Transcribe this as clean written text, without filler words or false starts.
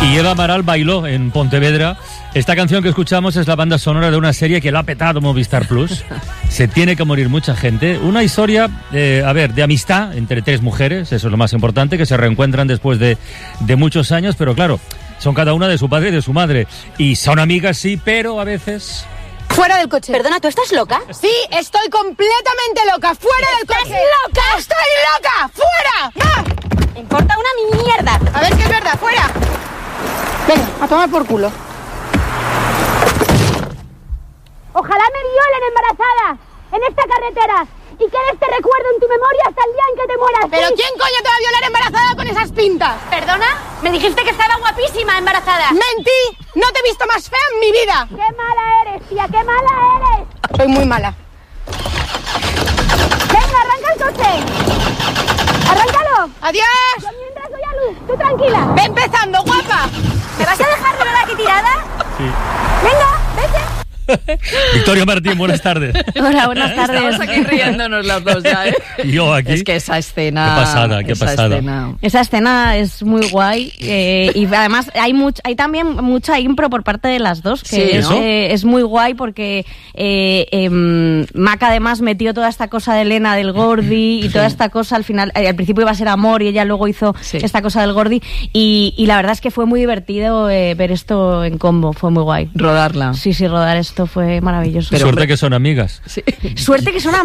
Y Eva Amaral bailó en Pontevedra. Esta canción que escuchamos es la banda sonora de una serie que la ha petado Movistar Plus. Se tiene que morir mucha gente. Una historia, de amistad entre tres mujeres, eso es lo más importante, que se reencuentran después de muchos años, pero claro, son cada una de su padre y de su madre. Y son amigas, sí, pero a veces... Fuera del coche. Perdona, ¿tú estás loca? Sí, estoy completamente loca. Fuera del coche. ¡Estás loca! ¡Estoy loca! ¡Fuera! ¡Va! Me importa una mierda. A ver que es verdad, fuera. Venga, a tomar por culo. Ojalá me violen embarazada en esta carretera y quede este recuerdo en tu memoria hasta el día en que te mueras. ¿Pero ¿sí? quién coño te va a violar embarazada con esas pintas? ¿Perdona? Me dijiste que estaba guapísima embarazada. ¡Mentí! ¡No te he visto más fea en mi vida! ¡Qué mala eres, tía! ¡Qué mala eres! Soy muy mala. ¡Venga, arranca el coche! ¡Arráncalo! ¡Adiós! Yo mientras doy a luz, tú tranquila. ¡Ve empezando, guapa! ¿Me vas a dejar de verdad aquí tirada? Sí. Venga, vete. Victoria Martín, buenas tardes. Hola, buenas tardes. Estamos aquí riéndonos las dos ya, ¿eh? Y yo aquí. Es que esa escena... Qué pasada. Esa escena es muy guay y además hay también mucha impro por parte de las dos, que Sí, ¿no? es muy guay porque Maca además metió toda esta cosa de Elena del Gordi y toda esta cosa al final, al principio iba a ser amor y ella luego hizo esta cosa del Gordi y la verdad es que fue muy divertido ver esto en combo, fue muy guay. Rodarla. Sí, rodar esto fue maravilloso. Suerte que son amigas. Sí. Suerte que son